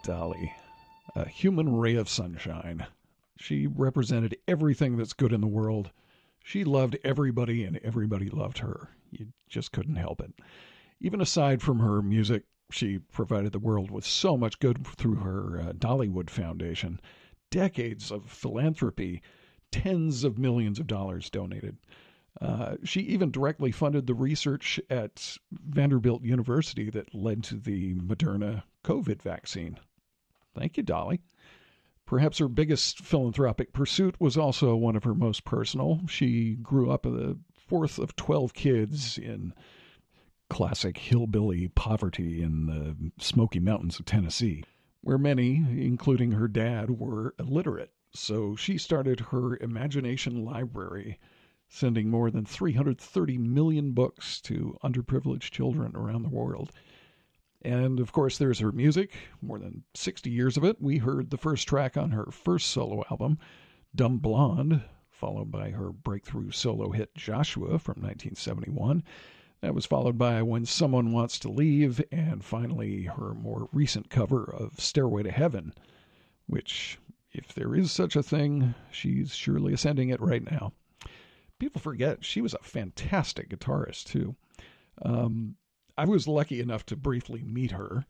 Dolly, a human ray of sunshine. She represented everything that's good in the world. She loved everybody, and everybody loved her. You just couldn't help it. Even aside from her music, she provided the world with so much good through her Dollywood Foundation. Decades of philanthropy, tens of millions of dollars donated. She even directly funded the research at Vanderbilt University that led to the Moderna COVID vaccine. Thank you, Dolly. Perhaps her biggest philanthropic pursuit was also one of her most personal. She grew up the fourth of 12 kids in classic hillbilly poverty in the Smoky Mountains of Tennessee, where many, including her dad, were illiterate. So she started her imagination library, sending more than 330 million books to underprivileged children around the world. And, of course, there's her music, more than 60 years of it. We heard the first track on her first solo album, Dumb Blonde, followed by her breakthrough solo hit Joshua from 1971. That was followed by When Someone Wants to Leave, and finally her more recent cover of Stairway to Heaven, which, if there is such a thing, she's surely ascending it right now. People forget she was a fantastic guitarist, too. I was lucky enough to briefly meet her.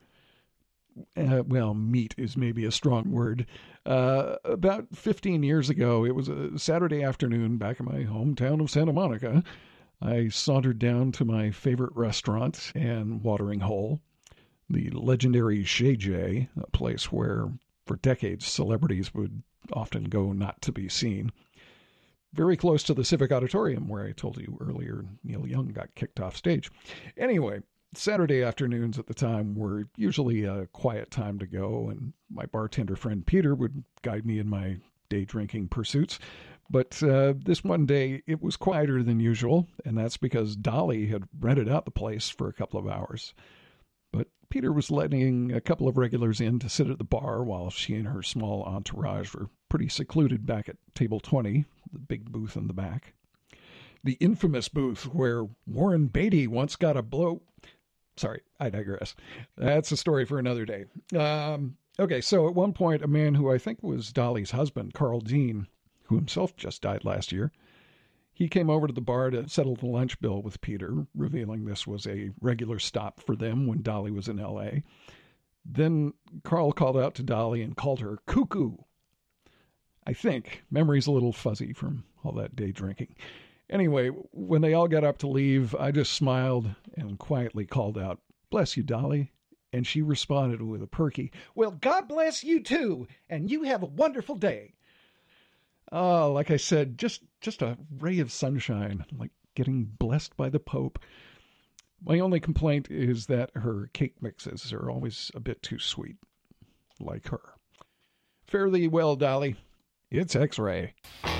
Meet is maybe a strong word. About 15 years ago, it was a Saturday afternoon back in my hometown of Santa Monica. I sauntered down to my favorite restaurant and watering hole, the legendary Chez J, a place where, for decades, celebrities would often go not to be seen. Very close to the Civic Auditorium, where I told you earlier Neil Young got kicked off stage. Anyway, Saturday afternoons at the time were usually a quiet time to go, and my bartender friend Peter would guide me in my day drinking pursuits. But this one day, it was quieter than usual, and that's because Dolly had rented out the place for a couple of hours. But Peter was letting a couple of regulars in to sit at the bar while she and her small entourage were pretty secluded back at table 20, the big booth in the back. The infamous booth where Warren Beatty once got a blow. Sorry, I digress. That's a story for another day. Okay, so at one point, a man who I think was Dolly's husband, Carl Dean, who himself just died last year, he came over to the bar to settle the lunch bill with Peter, revealing this was a regular stop for them when Dolly was in L.A. Then Carl called out to Dolly and called her cuckoo. I think. Memory's a little fuzzy from all that day drinking. Anyway, when they all got up to leave, I just smiled and quietly called out, "Bless you, Dolly." And she responded with a perky, "Well, God bless you too, and you have a wonderful day." Oh, like I said, just a ray of sunshine, like getting blessed by the Pope. My only complaint is that her cake mixes are always a bit too sweet, like her. Fare thee well, Dolly. It's X-Ray.